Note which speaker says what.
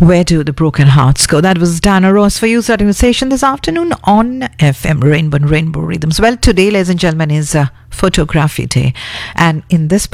Speaker 1: Where do the broken hearts go? That was Diana Ross for you, starting the station this afternoon on FM Rainbow and Rainbow Rhythms. Well, today, ladies and gentlemen, is Photography Day. And in this